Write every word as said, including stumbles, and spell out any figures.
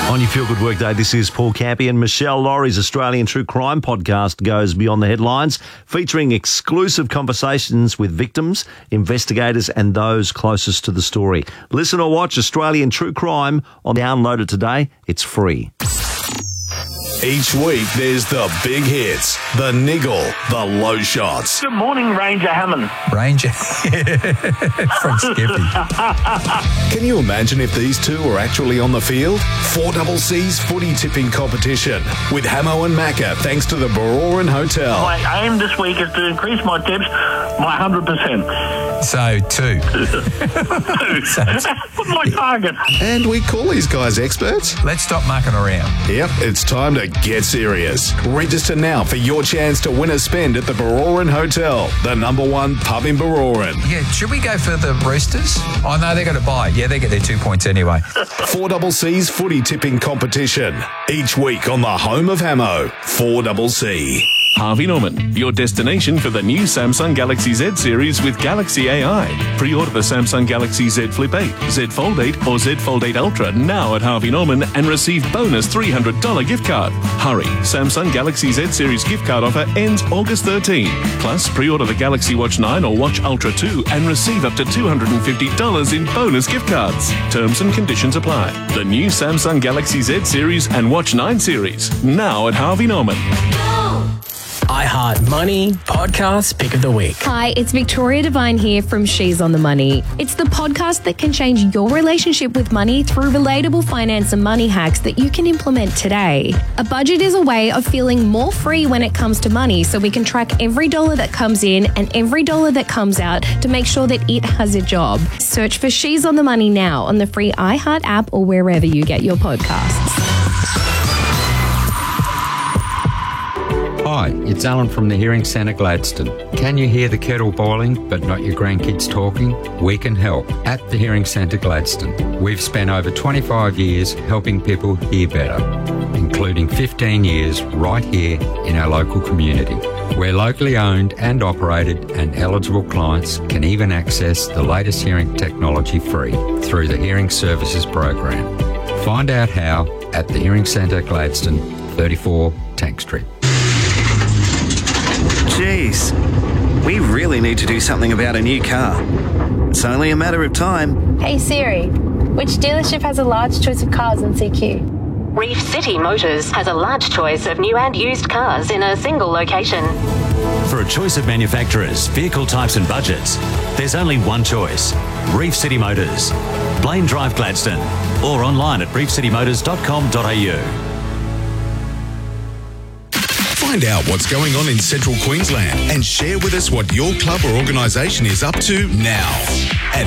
On your Feel Good Workday, this is Paul Campy, and Michelle Laurie's Australian True Crime podcast goes beyond the headlines, featuring exclusive conversations with victims, investigators and those closest to the story. Listen or watch Australian True Crime on Download it today. It's free. Each week, there's the big hits, the niggle, the low shots. Good morning, Ranger Hammond. Ranger from Skippy. Can you imagine if these two were actually on the field? four double C's footy tipping competition with Hamo and Macca, thanks to the Baroran Hotel. My aim this week is to increase my tips by one hundred percent. So, two. so, What's my target? And we call these guys experts. Let's stop mucking around. Yep, it's time to get serious. Register now for your chance to win a spend at the Baroran Hotel, the number one pub in Baroran. Yeah, should we go for the Roosters? Oh, no, they're going to buy. Yeah, they get their two points anyway. four double C's footy tipping competition. Each week on the home of Hamo, four double C. Harvey Norman, your destination for the new Samsung Galaxy Z series with Galaxy A I. Pre-order the Samsung Galaxy Z Flip eight, Z Fold eight or Z Fold eight Ultra now at Harvey Norman and receive bonus three hundred dollars gift card. Hurry, Samsung Galaxy Z series gift card offer ends August thirteenth. Plus, pre-order the Galaxy Watch nine or Watch Ultra two and receive up to two hundred fifty dollars in bonus gift cards. Terms and conditions apply. The new Samsung Galaxy Z series and Watch nine series now at Harvey Norman. iHeart Money Podcast Pick of the Week. Hi, it's Victoria Devine here from She's on the Money. It's the podcast that can change your relationship with money through relatable finance and money hacks that you can implement today. A budget is a way of feeling more free when it comes to money, so we can track every dollar that comes in and every dollar that comes out to make sure that it has a job. Search for She's on the Money now on the free iHeart app or wherever you get your podcasts. Hi, it's Alan from the Hearing Centre Gladstone. Can you hear the kettle boiling but not your grandkids talking? We can help at the Hearing Centre Gladstone. We've spent over twenty-five years helping people hear better, including fifteen years right here in our local community. We're locally owned and operated, and eligible clients can even access the latest hearing technology free through the Hearing Services Program. Find out how at the Hearing Centre Gladstone, thirty-four Tank Street. Jeez, we really need to do something about a new car. It's only a matter of time. Hey Siri, which dealership has a large choice of cars in C Q? Reef City Motors has a large choice of new and used cars in a single location. For a choice of manufacturers, vehicle types and budgets, there's only one choice. Reef City Motors. Blaine Drive, Gladstone. Or online at reef city motors dot com dot a u. Find out what's going on in Central Queensland and share with us what your club or organisation is up to now at